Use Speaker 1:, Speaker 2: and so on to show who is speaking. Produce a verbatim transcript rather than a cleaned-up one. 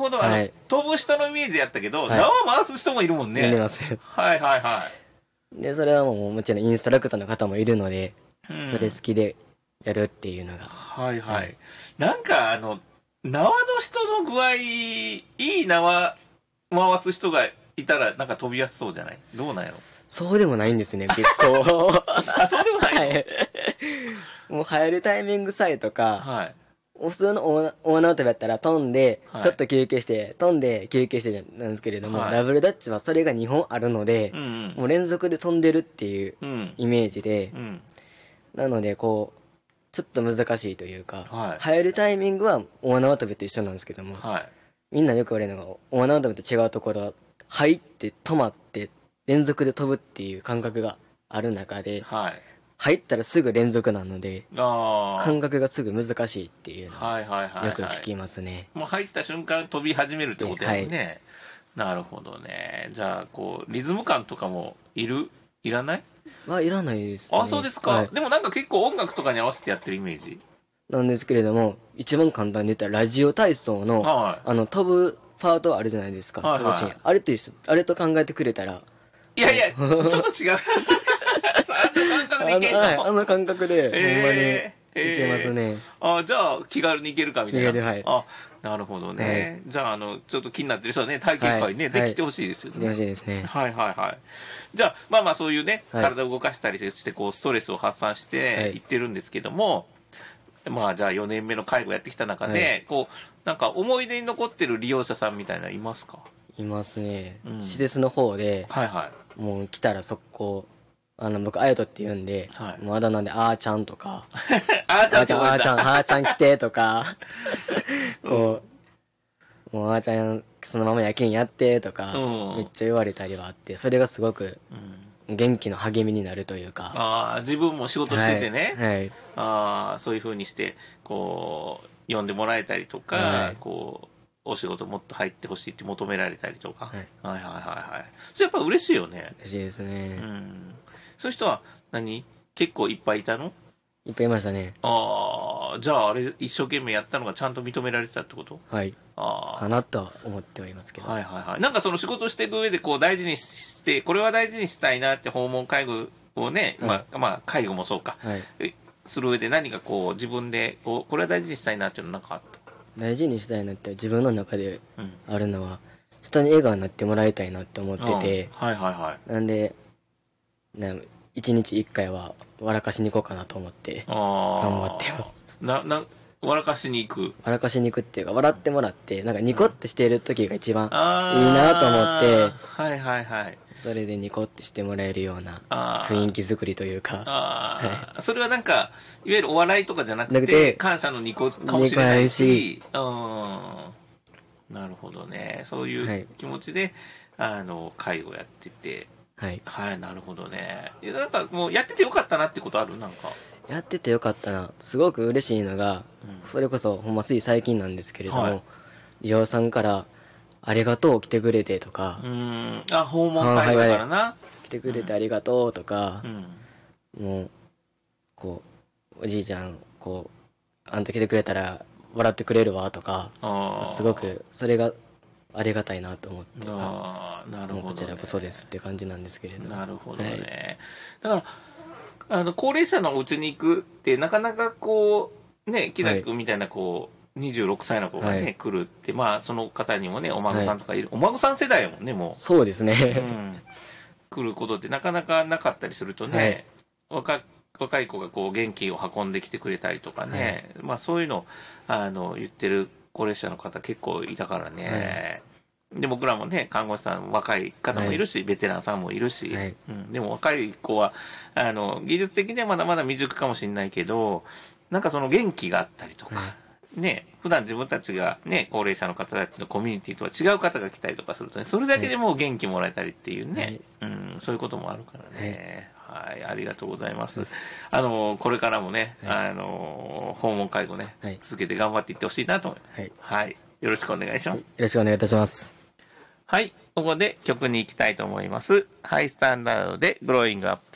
Speaker 1: ほど。あの、
Speaker 2: はい、
Speaker 1: 飛ぶ人のイメージやったけど、
Speaker 2: はい、
Speaker 1: 縄回す人もいるもんね。
Speaker 2: います。
Speaker 1: はいはいはい。
Speaker 2: で、それはもうもちろんインストラクターの方もいるので、
Speaker 1: うん、
Speaker 2: それ好きでやるっていうのが。
Speaker 1: はいはい。はい、なんかあの、縄の人の具合、いい縄回す人がいたらなんか飛びやすそうじゃない？どうなんやろ？
Speaker 2: そうでもないんですね、結構。
Speaker 1: あ、そうでもないの？はい、
Speaker 2: もう入るタイミングさえとか、
Speaker 1: はい、
Speaker 2: 普通の大縄跳びやったら飛んで、
Speaker 1: はい、
Speaker 2: ちょっと休憩して、飛んで休憩してなんですけれども、はい、ダブルダッチはそれがにほんあるので、うんうん、もう連続で飛んでるっていうイメージで、うんうん、なのでこう、ちょっと難しいというか、はい、入るタイミングは大縄跳びと一緒なんですけども、はい、みんなよく言われるのが、大縄跳びと違うところは、入って止まって連続で飛ぶっていう感覚がある中で、はい、入ったらすぐ連続なので、感覚がすぐ難しいっていうのはよく聞きますね。
Speaker 1: もう入った瞬間飛び始めるってことやもんね。はい、なるほどね。じゃあ、こう、リズム感とかもいる？いらない？
Speaker 2: はいらないですね。
Speaker 1: あ、そうですか。はい、でもなんか結構音楽とかに合わせてやってるイメージ
Speaker 2: なんですけれども、一番簡単に言ったらラジオ体操の、はい、あの、飛ぶパートあるじゃないですか。はいはい、飛ぶシーン。あれと一緒、あれと考えてくれたら。
Speaker 1: いやいや、ちょっと違う。あの感覚でいけんの？
Speaker 2: はい、あの感覚で、ほんまにいけますね。え
Speaker 1: ー、あ、じゃあ、気軽にいけるかみたいな。
Speaker 2: 気軽、はい。
Speaker 1: あ、なるほどね。はい、じゃあ、あの、ちょっと気になってる人はね、体験会ね、はい、ぜひ来てほしいですよね。来て
Speaker 2: ほしいですね。
Speaker 1: はいはいはい。じゃあ、まあまあそういうね、はい、体を動かしたりして、こう、ストレスを発散していってるんですけども、はい、まあじゃあよねんめの介護やってきた中で、はい、こう、なんか思い出に残ってる利用者さんみたいなのいますか？
Speaker 2: いますね。うん、施設の方で、はいはい。もう来たら速攻、あの、僕、あやとって言うんで、はい、もうあだ名で、あーちゃんとか、
Speaker 1: あーちゃんって
Speaker 2: あーちゃん、あーちゃん来てとか、こう、もうあーちゃん、そのまま夜勤やってとか、めっちゃ言われたりはあって、それがすごく、元気の励みになるというか。
Speaker 1: ああ、自分も仕事しててね、
Speaker 2: はいはい、
Speaker 1: ああ、そういう風にして、こう、呼んでもらえたりとか、はい、こう、お仕事もっと入ってほしいって求められたりとか。はい、はいはいはいはい。それやっぱ嬉しいよね。
Speaker 2: 嬉しいですね。
Speaker 1: うん。そういう人は何、結構いっぱいいたの？
Speaker 2: いっぱいいましたね。
Speaker 1: ああ、じゃああれ一生懸命やったのがちゃんと認められてたってこと？
Speaker 2: はい。ああ。かなとは思ってはいますけど。
Speaker 1: はいはいはい。なんかその仕事していく上でこう大事にして、これは大事にしたいなって訪問介護をね、はい、まあ、まあ介護もそうか。はい。する上で何かこう自分でこう、これは大事にしたいなっていうのなんかあった？
Speaker 2: 大事にしたいなって自分の中であるのは、うん、人に笑顔になってもらいたいなって思ってて、
Speaker 1: はいはいはい。
Speaker 2: なんで、一日一回は笑かしに行こうかなと思って頑張ってます。
Speaker 1: な、な、笑かしに行く
Speaker 2: 笑かしに行くっていうか、笑ってもらって、なんかニコってしてる時が一番いいなと思って、
Speaker 1: はいはいはい。
Speaker 2: それでニコってしてもらえるような雰囲気作りというか。
Speaker 1: はい、それはなんか、いわゆるお笑いとかじゃなくて、感謝のニコかもしれないし、うん。なるほどね。そういう気持ちで、はい、あの、介護やってて、はい。はい、なるほどね。なんかもうやっててよかったなってことある？なんか。
Speaker 2: やっててよかったな。すごく嬉しいのが、うん、それこそほんまつい最近なんですけれども、はい、利用さんから、ありがとう来てくれてとか、
Speaker 1: うん。あ、訪問介護だからな、はいはい。
Speaker 2: 来てくれてありがとうとか、うん、もう、こう、おじいちゃん、こう、あんた来てくれたら笑ってくれるわとか、すごく、それが、ありがたいなと思って、
Speaker 1: ああ、なるほど、ね。
Speaker 2: こちらこそですって感じなんですけれど。
Speaker 1: なるほどね。はい、だから、あの、高齢者のお家に行くって、なかなかこう、ね、木崎君みたいなこう、にじゅうろくさいの子がね、はい、来るって、まあ、その方にもね、お孫さんとかいる。はい、お孫さん世代やもんね、もう。
Speaker 2: そうですね。
Speaker 1: うん。来ることってなかなかなかったりするとね、はい、若若い子がこう元気を運んできてくれたりとかね、はい、まあそういうの、あの、言ってる高齢者の方結構いたからね。はい、で、僕らもね、看護師さん、若い方もいるし、はい、ベテランさんもいるし、はい、うん、でも若い子は、あの、技術的にはまだまだ未熟かもしれないけど、なんかその元気があったりとか、はい、ね、普段自分たちがね、高齢者の方たちのコミュニティとは違う方が来たりとかするとね、それだけでもう元気もらえたりっていうね、はい、うん、そういうこともあるからね。はい、はい、ありがとうございます。あの、これからもね、はい、あの、訪問介護ね、はい、続けて頑張っていってほしいなと思います。はい。はい。よろしくお願いします。
Speaker 2: よろしくお願いいたします。
Speaker 1: はい。ここで曲に行きたいと思います。ハイスタンダードでグローイングアップ。